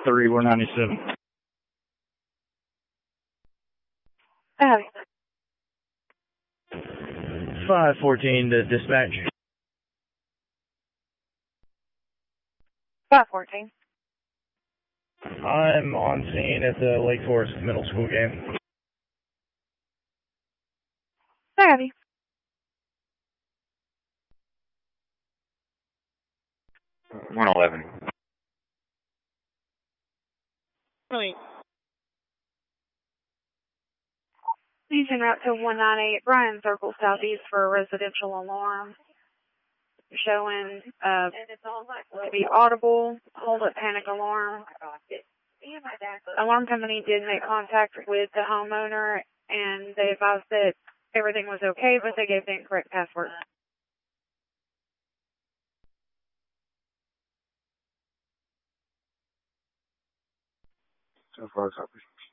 3, we're 97. Howdy. 514 to dispatch. 514. I'm on scene at the Lake Forest Middle School game. Howdy. 111. Right. Please en route to 198 Bryan Circle Southeast for a residential alarm. Showing to be audible, hold up panic alarm. Alarm company did make contact with the homeowner and they advised that everything was okay, but they gave the incorrect password. So far, copy.